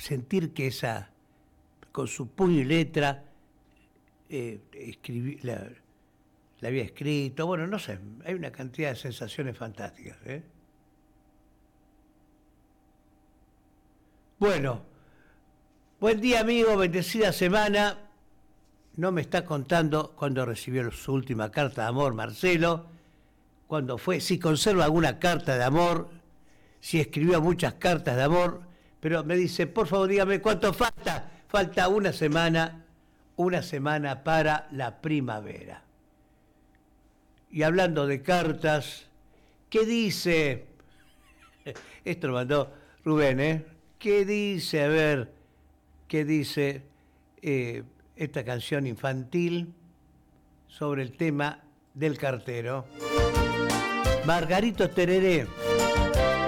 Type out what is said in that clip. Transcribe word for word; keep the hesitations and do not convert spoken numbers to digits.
sentir que esa, con su puño y letra, eh, escribí, la, la había escrito. Bueno, no sé, hay una cantidad de sensaciones fantásticas, ¿eh? Bueno, buen día, amigo, bendecida semana. No me está contando cuándo recibió su última carta de amor, Marcelo, cuándo fue, si conserva alguna carta de amor, si escribió muchas cartas de amor, pero me dice, por favor, dígame cuánto falta. Falta una semana, una semana para la primavera. Y hablando de cartas, ¿qué dice? Esto lo mandó Rubén, ¿eh? ¿Qué dice? A ver, ¿qué dice eh, esta canción infantil sobre el tema del cartero? Margarito Tereré.